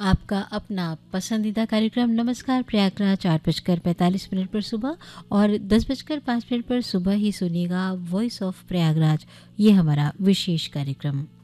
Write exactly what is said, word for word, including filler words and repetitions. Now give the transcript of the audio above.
आपका अपना पसंदीदा कार्यक्रम नमस्कार प्रयागराज आठ बजकर पैंतालीस मिनट पर सुबह और दस बजकर पाँच मिनट पर सुबह ही सुनिएगा वॉइस ऑफ प्रयागराज। ये हमारा विशेष कार्यक्रम।